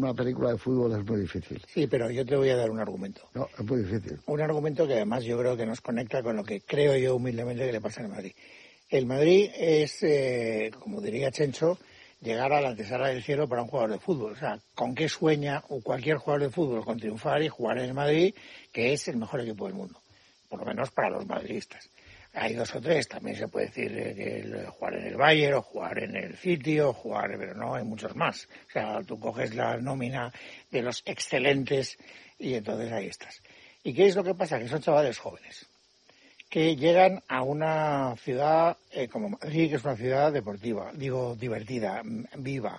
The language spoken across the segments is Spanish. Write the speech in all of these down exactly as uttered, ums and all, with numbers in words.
una película de fútbol es muy difícil. Sí, pero yo te voy a dar un argumento. No, es muy difícil. Un argumento que además yo creo que nos conecta con lo que creo yo humildemente que le pasa al Madrid. El Madrid es, eh, como diría Chencho, llegar a la antesala del cielo para un jugador de fútbol. O sea, ¿con qué sueña cualquier jugador de fútbol? Con triunfar y jugar en el Madrid, que es el mejor equipo del mundo. Por lo menos para los madridistas. Hay dos o tres, también se puede decir que el, jugar en el Bayern, o jugar en el City, o jugar, pero no, hay muchos más. O sea, tú coges la nómina de los excelentes y entonces ahí estás. ¿Y qué es lo que pasa? Que son chavales jóvenes, que llegan a una ciudad eh, como Madrid, que es una ciudad deportiva, digo, divertida, viva,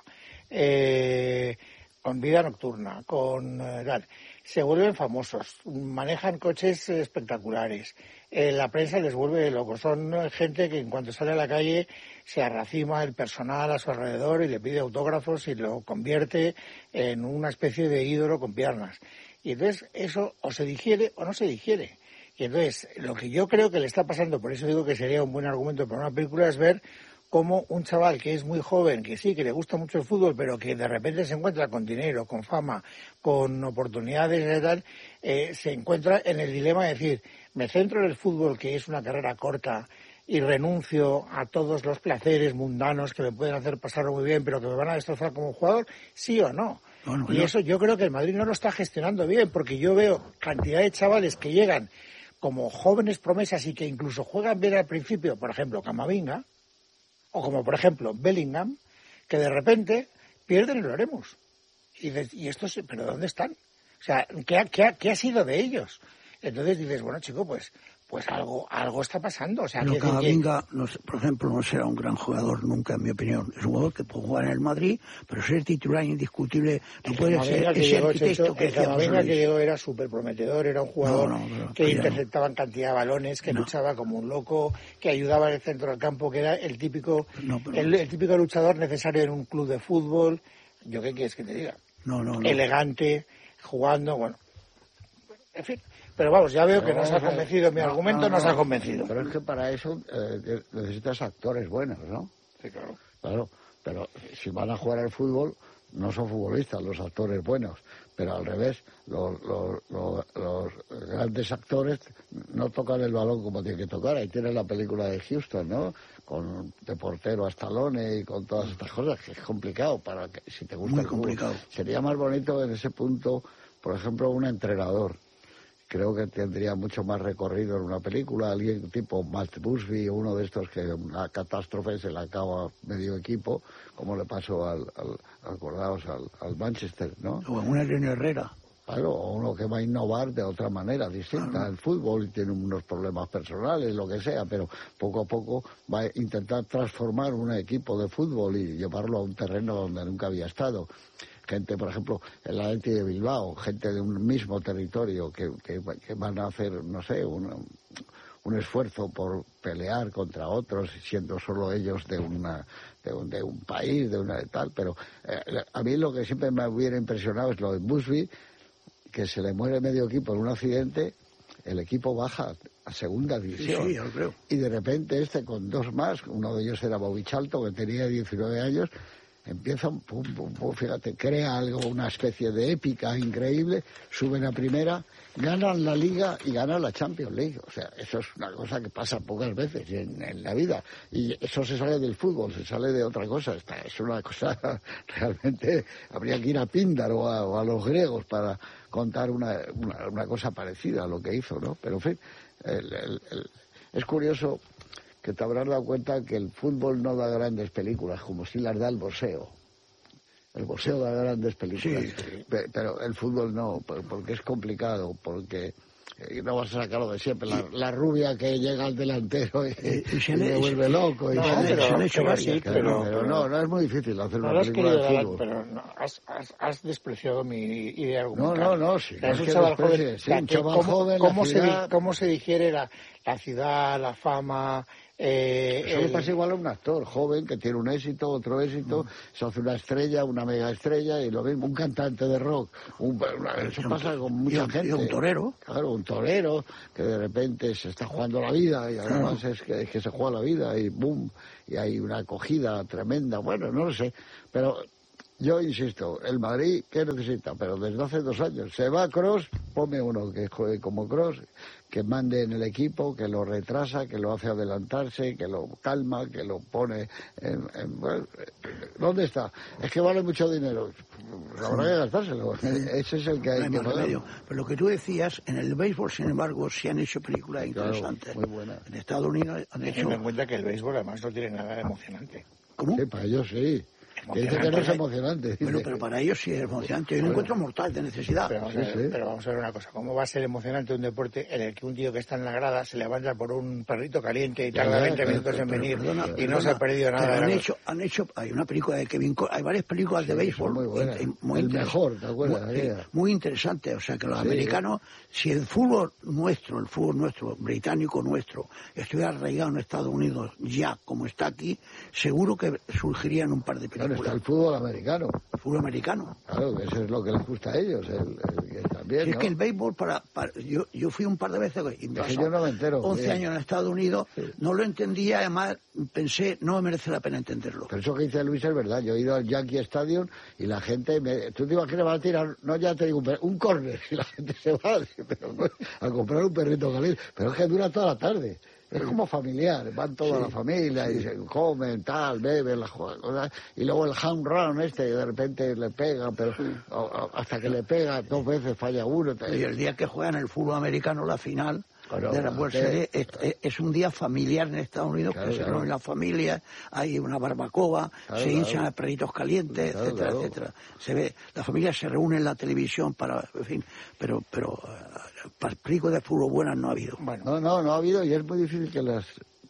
eh, con vida nocturna, con eh, tal. Se vuelven famosos, manejan coches espectaculares, eh, la prensa les vuelve locos, son gente que en cuanto sale a la calle se arracima el personal a su alrededor y le pide autógrafos y lo convierte en una especie de ídolo con piernas. Y entonces eso o se digiere o no se digiere. Y entonces lo que yo creo que le está pasando, por eso digo que sería un buen argumento para una película, es ver como un chaval que es muy joven, que sí, que le gusta mucho el fútbol, pero que de repente se encuentra con dinero, con fama, con oportunidades y tal, eh, se encuentra en el dilema de decir, me centro en el fútbol, que es una carrera corta, y renuncio a todos los placeres mundanos que me pueden hacer pasarlo muy bien, pero que me van a destrozar como jugador, sí o no. No, no, y no. Eso yo creo que el Madrid no lo está gestionando bien, porque yo veo cantidad de chavales que llegan como jóvenes promesas y que incluso juegan bien al principio, por ejemplo, Camavinga, o como, por ejemplo, Bellingham, que de repente pierden el Oremos. Y, de, y estos, ¿pero dónde están? O sea, ¿qué ha, qué ha, qué ha sido de ellos? Entonces dices, bueno, chico, pues pues algo algo está pasando. O sea, pero que Camavinga, que... no sé, por ejemplo, no será un gran jugador nunca, en mi opinión. Es un jugador que puede jugar en el Madrid, pero ser titular indiscutible no el puede ser que ese llegó, arquitecto Checho, que el Camavinga que llegó era súper prometedor, era un jugador no, no, que interceptaba en cantidad de balones, que no. luchaba como un loco, que ayudaba en el centro del campo, que era el típico no, pero... el, el típico luchador necesario en un club de fútbol. ¿Yo qué quieres que te diga? No, no, no. Elegante, jugando, bueno, en fin. Pero vamos, ya veo que nos ha convencido, mi no, argumento no, no, nos ha convencido. Pero es que para eso eh, necesitas actores buenos, ¿no? Sí, claro. Claro, pero si van a jugar al fútbol, no son futbolistas los actores buenos, pero al revés, los, los, los, los grandes actores no tocan el balón como tienen que tocar. Ahí tienes la película de Houston, ¿no? Con de portero a Stallone y con todas estas cosas, que es complicado para que si te gusta Muy el fútbol. complicado. Sería más bonito en ese punto, por ejemplo, un entrenador. Creo que tendría mucho más recorrido en una película, alguien tipo Matt Busby, uno de estos que una catástrofe se le acaba medio equipo, como le pasó al, al acordaos, al, al Manchester, ¿no? O una Irene Herrera. Claro, o uno que va a innovar de otra manera distinta claro. al fútbol y tiene unos problemas personales, lo que sea, pero poco a poco va a intentar transformar un equipo de fútbol y llevarlo a un terreno donde nunca había estado. Gente, por ejemplo, el Athletic de Bilbao, gente de un mismo territorio que, que, que van a hacer, no sé, un, un esfuerzo por pelear contra otros, siendo solo ellos de una de un, de un país, de una de tal, pero eh, a mí lo que siempre me hubiera impresionado es lo de Busby, que se le muere medio equipo en un accidente, el equipo baja a segunda división. Sí, sí, yo creo. Y de repente este con dos más, uno de ellos era Bobichalto, que tenía diecinueve años, empieza, pum, pum, pum, fíjate, crea algo, una especie de épica increíble, suben a primera, ganan la Liga y ganan la Champions League. O sea, eso es una cosa que pasa pocas veces en, en la vida. Y eso se sale del fútbol, se sale de otra cosa. Esta es una cosa, realmente, habría que ir a Píndar o a, o a los griegos para contar una, una, una cosa parecida a lo que hizo, ¿no? Pero, en fin, el, el, el, es curioso que te habrás dado cuenta que el fútbol no da grandes películas, como si las da el boxeo. El boxeo da grandes películas, sí. Pero el fútbol no, porque es complicado, porque no vas a sacarlo de siempre. La, la rubia que llega al delantero y, y, y se le vuelve loco. Y no, se, pero, se pero, hecho pero, varias, sí, pero, pero, pero no, no es muy difícil hacer no una película de dar, fútbol. Pero no, has, has, has despreciado mi idea argumental. No, no, no, sí. O sea, No es un es chaval desprecie, joven. Sí, un chaval ¿cómo, joven, cómo, la se, ciudad... ¿Cómo se digiere la, la ciudad, la fama? Eh, Eso el... le pasa igual a un actor joven que tiene un éxito, otro éxito, mm. se hace una estrella, una mega estrella y lo mismo, un cantante de rock. Un, una, eso pasa con mucha y, gente. Y un torero. Claro, un torero que de repente se está jugando la vida y además claro. es, que, es que se juega la vida y boom, y hay una acogida tremenda. Bueno, no lo sé, pero Yo insisto, el Madrid, ¿qué necesita? Pero desde hace dos años. Se va Kroos, ponme uno que juegue como Kroos, que mande en el equipo, que lo retrasa, que lo hace adelantarse, que lo calma, que lo pone en... en bueno, ¿dónde está? Es que vale mucho dinero. Habrá que gastárselo. Ese es el que hay no hay que más pagar. remedio. Pero lo que tú decías, en el béisbol, sin embargo, sí han hecho películas Claro, interesantes. muy buenas. En Estados Unidos han hecho... Teniendo en cuenta que el béisbol además no tiene nada de emocionante. ¿Cómo? Sí, para ellos sí. Que dice que no es emocionante. Dice. Bueno, pero para ellos sí es emocionante. Yo no encuentro mortal de necesidad. Pero vamos, a ver, Sí, sí. pero vamos a ver una cosa. ¿Cómo va a ser emocionante un deporte en el que un tío que está en la grada se levanta por un perrito caliente y Ya, tarda ya, veinte pero- minutos en Pero, venir perdona, y no perdona, se ha perdido nada? pero de han la- hecho, han hecho, hay una película de Kevin Co- hay varias películas de Sí, béisbol son muy buenas. in- muy El interes- mejor, ¿te acuerdas? Muy, Aquella. muy interesante, o sea que los Sí. americanos, si el fútbol nuestro, el fútbol nuestro, británico nuestro, estuviera arraigado en Estados Unidos ya como está aquí, seguro que surgirían un par de Claro, está películas. el fútbol americano. El fútbol americano. Claro, que eso es lo que les gusta a ellos. El, el que también, Si es ¿no? que el béisbol, para, para- yo, yo fui un par de veces, y me Es que pasó yo no me entero, once bien. años en Estados Unidos, no lo entendía, además pensé, no me merece la pena entenderlo. Pero eso que dice Luis es verdad. Yo he ido al Yankee Stadium y la gente... Me... ¿Tú te imaginas que van a tirar? No, ya te digo, un, per- un córner. Y la gente se va pero no, a comprar un perrito caliente. Pero es que dura toda la tarde. Es como familiar. Van toda la familia y se comen, tal, beben, las cosas. Y luego el home run este, de repente le pega, pero o- o- hasta que le pega dos veces falla uno. Y el día que juegan el fútbol americano, la final Claro, de la World que- Series, es, es- es un día familiar en Estados Unidos, Claro, que se claro. reúnen las familias, hay una barbacoa, Claro, se hinchan claro. a perritos calientes, Claro, etcétera, claro. etcétera. Se ve, la familia se reúne en la televisión para, en fin, pero, pero eh, para películas de fútbol buenas no ha habido. Bueno, No, no, no ha habido y es muy difícil que las...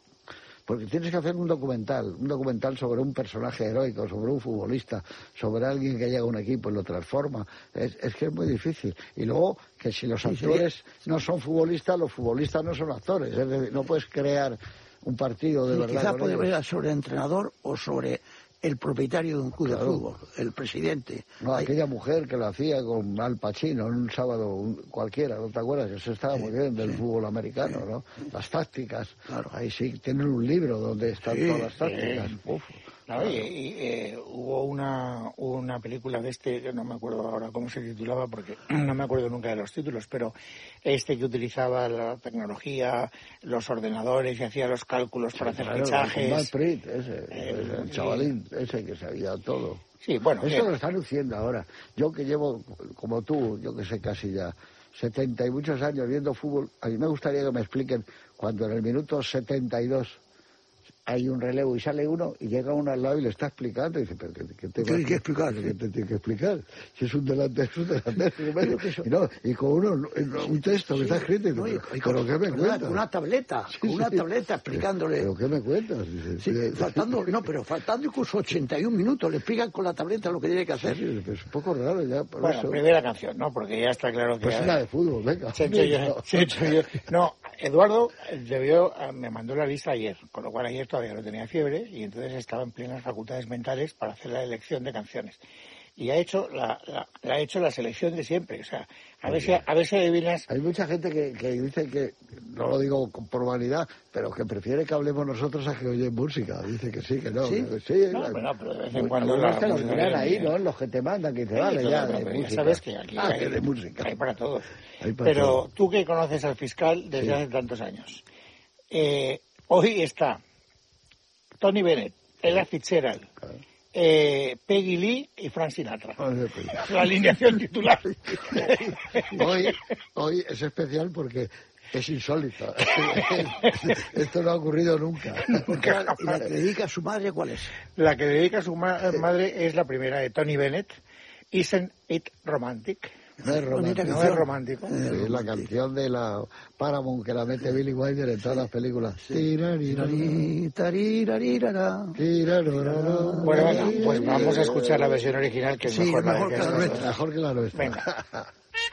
Porque tienes que hacer un documental, un documental sobre un personaje heroico, sobre un futbolista, sobre alguien que llega a un equipo y lo transforma. Es, es que es muy difícil. Y luego, que si los Sí, sí. actores no son futbolistas, los futbolistas no son actores. Es decir, no puedes crear un partido de Y verdad. quizás con puede ellos. ver sobre el entrenador o sobre el propietario de un club Claro. de fútbol, el presidente. No, Hay- aquella mujer que lo hacía con Al Pacino en un sábado un- cualquiera, ¿no te acuerdas? Eso estaba muy bien del fútbol americano, ¿no? Las tácticas. Claro. Ahí sí, tienen un libro donde están Sí, todas las tácticas. sí. Uf. ¿no? Y, y, eh, hubo una, una película de este, que no me acuerdo ahora cómo se titulaba, porque no me acuerdo nunca de los títulos, pero este que utilizaba la tecnología, los ordenadores y hacía los cálculos para hacer Claro, Matt fichajes. Pritt, ese, El- el chavalín, ese que sabía todo. Sí, bueno, Eso que- lo están haciendo ahora. Yo que llevo, como tú, yo que sé casi ya, setenta y muchos años viendo fútbol, a mí me gustaría que me expliquen cuando en el minuto setenta y dos hay un relevo y sale uno y llega uno al lado y le está explicando y dice, pero ¿qué, qué te ¿Qué va- hay que explicar? ¿Qué te tiene que explicar? Si es un delantero, es un delantero. Pero que eso- y, no, y con uno, un texto que está escrito, y dice, No, y- pero, y ¿pero con- qué me con cuentas? una, una tableta, Sí, con una sí. tableta explicándole. ¿Pero qué me cuentas? Dice, Sí, "Sí, faltando, no, pero faltando incluso ochenta y un minutos, le explican con la tableta lo que tiene que hacer. Sí, pero es un poco raro ya, por bueno, eso. primera canción, ¿no? Porque ya está claro que... Pues una de fútbol, venga. Checho, yo- Checho, yo- no, Eduardo debió, me mandó la lista ayer, con lo cual ayer todavía no tenía fiebre y entonces estaba en plenas facultades mentales para hacer la elección de canciones. Y ha hecho la, la, la ha hecho la selección de siempre, o sea, a ver si, a ver si adivinas. Hay mucha gente que, que dice que, no lo digo con- por vanidad, pero que prefiere que hablemos nosotros a que oyen música. Dice que sí, que no. ¿Sí? Que sí, No, la- bueno, pero de vez en Muy- cuando algunos la te lo música miran viene ahí, bien. ¿no? Los que te mandan, que te Sí, vale todo, ya pero de ya música. sabes que aquí Ah, hay, que de música. hay para todos. Hay para Pero todo. tú que conoces al fiscal desde Sí. hace tantos años, eh, hoy está Tony Bennett, Ella Fitzgerald, Claro. eh, Peggy Lee y Frank Sinatra. Joder, pues. La alineación titular. Hoy, hoy es especial porque es insólito. Esto no ha ocurrido nunca. ¿Y la que dedica a su madre cuál es? La que dedica a su ma- madre es la primera de Tony Bennett, Isn't It Romantic. No es romántico. No es romántico. Sí, la canción de la Paramount que la mete Billy Wilder en todas las películas. Tirarirara, Tari, tarirarira. tirarara. Bueno, venga, pues vamos a escuchar la versión original que es Sí, mejor, la de mejor que la que- nuestra. Mejor que la nuestra. Venga.